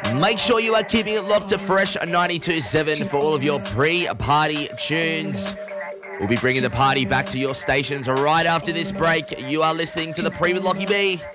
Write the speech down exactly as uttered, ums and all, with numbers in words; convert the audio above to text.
Make sure you are keeping it locked to Fresh ninety-two point seven for all of your pre-party tunes. We'll be bringing the party back to your stations right after this break. You are listening to The Pre with Lockie B.